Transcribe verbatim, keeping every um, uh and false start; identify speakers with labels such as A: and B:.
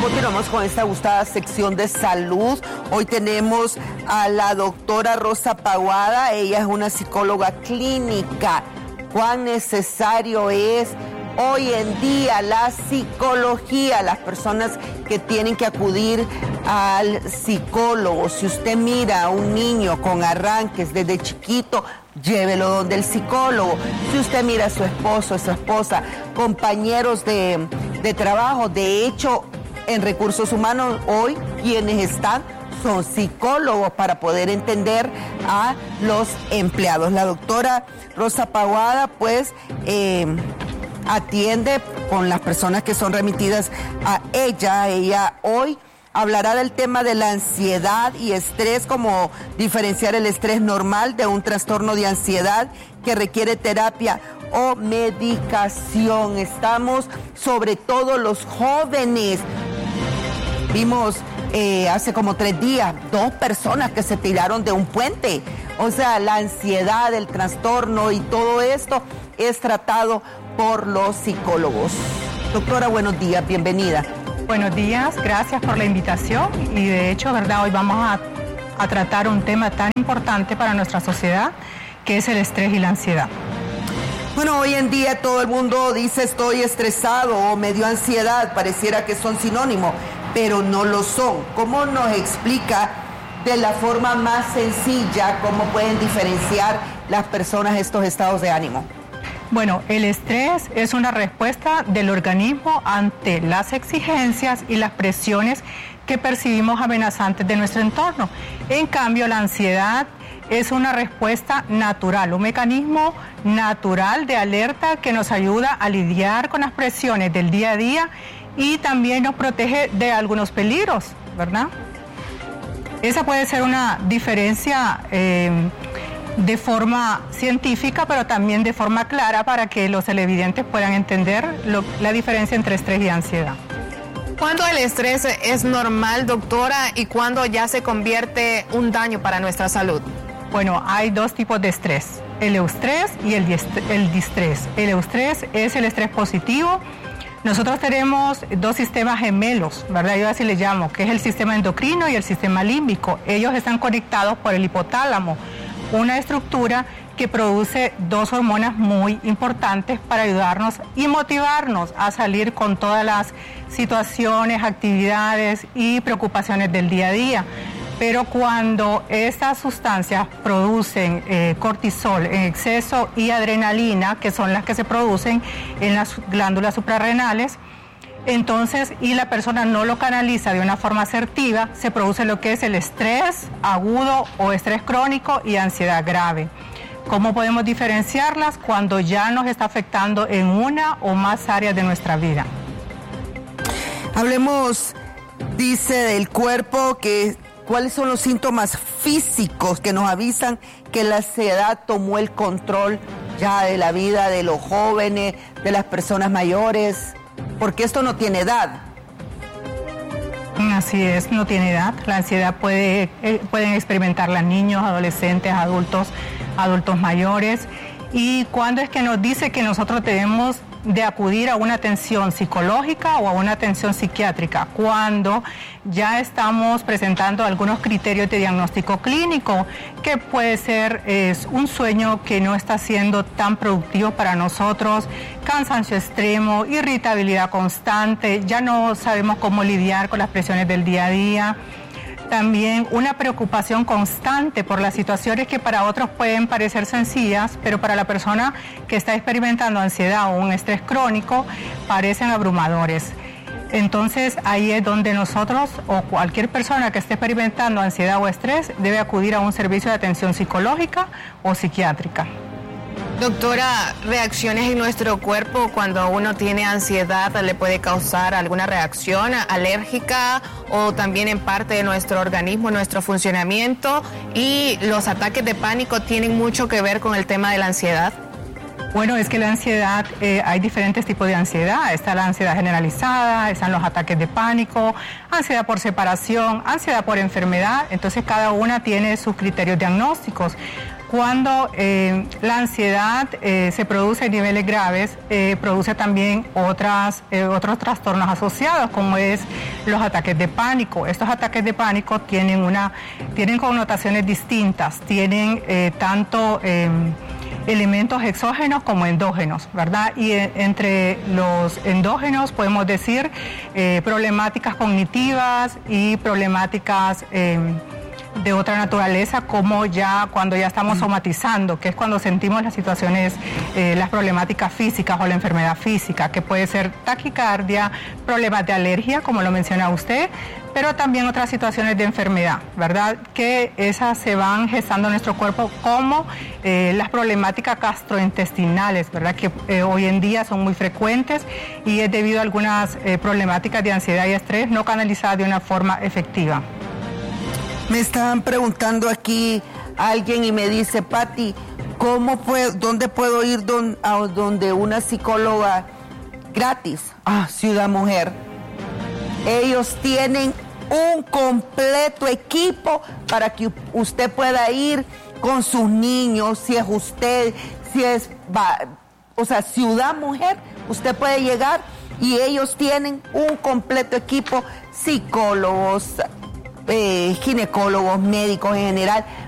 A: Continuamos con esta gustada sección de salud. Hoy tenemos a la doctora Rosa Paguada. Ella es una psicóloga clínica. ¿Cuán necesario es hoy en día la psicología? Las personas que tienen que acudir al psicólogo. Si usted mira a un niño con arranques desde chiquito, llévelo donde el psicólogo. Si usted mira a su esposo, a su esposa, compañeros de, de trabajo, de hecho, en recursos humanos hoy quienes están son psicólogos para poder entender a los empleados. La doctora Rosa Paguada pues eh, atiende con las personas que son remitidas a ella. Ella hoy hablará del tema de la ansiedad y estrés, como diferenciar el estrés normal de un trastorno de ansiedad que requiere terapia o medicación. Estamos sobre todo los jóvenes. Vimos eh, hace como tres días dos personas que se tiraron de un puente. O sea, la ansiedad, el trastorno y todo esto es tratado por los psicólogos. Doctora, buenos días, bienvenida.
B: Buenos días, gracias por la invitación y de hecho, ¿verdad? Hoy vamos a, a tratar un tema tan importante para nuestra sociedad que es el estrés y la ansiedad.
A: Bueno, hoy en día todo el mundo dice estoy estresado o me dio ansiedad, pareciera que son sinónimos, pero no lo son. ¿Cómo nos explica de la forma más sencilla cómo pueden diferenciar las personas estos estados de ánimo?
B: Bueno, el estrés es una respuesta del organismo ante las exigencias y las presiones que percibimos amenazantes de nuestro entorno. En cambio, la ansiedad es una respuesta natural, un mecanismo natural de alerta que nos ayuda a lidiar con las presiones del día a día y también nos protege de algunos peligros, ¿verdad? Esa puede ser una diferencia eh, de forma científica, pero también de forma clara para que los televidentes puedan entender lo, la diferencia entre estrés y ansiedad.
C: ¿Cuándo el estrés es normal, doctora, y cuándo ya se convierte un daño para nuestra salud?
B: Bueno, hay dos tipos de estrés, el eustrés y el, el distrés. El eustrés es el estrés positivo. Nosotros tenemos dos sistemas gemelos, ¿verdad? Yo así les llamo, que es el sistema endocrino y el sistema límbico. Ellos están conectados por el hipotálamo, una estructura que produce dos hormonas muy importantes para ayudarnos y motivarnos a salir con todas las situaciones, actividades y preocupaciones del día a día. Pero cuando estas sustancias producen eh, cortisol en exceso y adrenalina, que son las que se producen en las glándulas suprarrenales, entonces, y la persona no lo canaliza de una forma asertiva, se produce lo que es el estrés agudo o estrés crónico y ansiedad grave. ¿Cómo podemos diferenciarlas? Cuando ya nos está afectando en una o más áreas de nuestra vida.
A: Hablemos, dice, del cuerpo, que ¿cuáles son los síntomas físicos que nos avisan que la ansiedad tomó el control ya de la vida de los jóvenes, de las personas mayores? Porque esto no tiene edad.
B: Así es, no tiene edad. La ansiedad puede, eh, pueden experimentarla niños, adolescentes, adultos, adultos mayores. ¿Y cuándo es que nos dice que nosotros debemos de acudir a una atención psicológica o a una atención psiquiátrica? Cuando ya estamos presentando algunos criterios de diagnóstico clínico, que puede ser es un sueño que no está siendo tan productivo para nosotros, cansancio extremo, irritabilidad constante, ya no sabemos cómo lidiar con las presiones del día a día. También una preocupación constante por las situaciones que para otros pueden parecer sencillas, pero para la persona que está experimentando ansiedad o un estrés crónico parecen abrumadores. Entonces ahí es donde nosotros o cualquier persona que esté experimentando ansiedad o estrés debe acudir a un servicio de atención psicológica o psiquiátrica.
C: Doctora, reacciones en nuestro cuerpo cuando uno tiene ansiedad, ¿le puede causar alguna reacción alérgica o también en parte de nuestro organismo, nuestro funcionamiento? ¿Y los ataques de pánico tienen mucho que ver con el tema de la ansiedad?
B: Bueno, es que la ansiedad, eh, hay diferentes tipos de ansiedad. Está la ansiedad generalizada, están los ataques de pánico, ansiedad por separación, ansiedad por enfermedad. Entonces cada una tiene sus criterios diagnósticos. Cuando eh, la ansiedad eh, se produce en niveles graves, eh, produce también otras, eh, otros trastornos asociados, como es los ataques de pánico. Estos ataques de pánico tienen, una, tienen connotaciones distintas, tienen eh, tanto eh, elementos exógenos como endógenos, ¿verdad? Y eh, entre los endógenos podemos decir eh, problemáticas cognitivas y problemáticas eh, de otra naturaleza, como ya cuando ya estamos somatizando, que es cuando sentimos las situaciones, eh, las problemáticas físicas o la enfermedad física, que puede ser taquicardia, problemas de alergia, como lo menciona usted, pero también otras situaciones de enfermedad, ¿verdad? Que esas se van gestando en nuestro cuerpo, como eh, las problemáticas gastrointestinales, ¿verdad? Que eh, hoy en día son muy frecuentes y es debido a algunas eh, problemáticas de ansiedad y estrés no canalizadas de una forma efectiva.
A: Me estaban preguntando aquí alguien y me dice, Pati, ¿cómo puedo, dónde puedo ir don, a donde una psicóloga gratis? Ah, Ciudad Mujer. Ellos tienen un completo equipo para que usted pueda ir con sus niños, si es usted, si es, va, o sea, Ciudad Mujer, usted puede llegar y ellos tienen un completo equipo, psicólogos, Eh, ginecólogos, médicos en general,